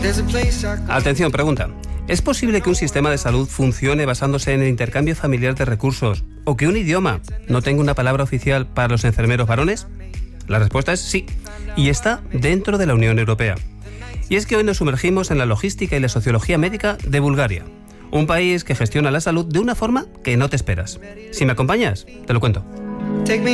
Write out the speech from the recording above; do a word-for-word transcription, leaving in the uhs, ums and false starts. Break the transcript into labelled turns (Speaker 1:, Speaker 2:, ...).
Speaker 1: Atención, pregunta. ¿Es posible que un sistema de salud funcione basándose en el intercambio familiar de recursos o que un idioma no tenga una palabra oficial para los enfermeros varones? La respuesta es sí, y está dentro de la Unión Europea. Y es que hoy nos sumergimos en la logística y la sociología médica de Bulgaria, un país que gestiona la salud de una forma que no te esperas. Si me acompañas, te lo cuento.